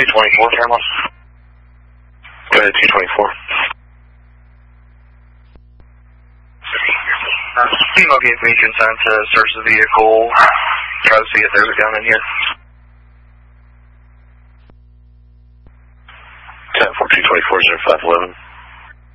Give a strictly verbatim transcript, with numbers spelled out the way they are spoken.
two twenty-four, Fairmont. Go ahead, two twenty-four. Uh, female gave me consent to search the vehicle, try to see if there's a gun in here. ten four two twenty-four, zero five eleven.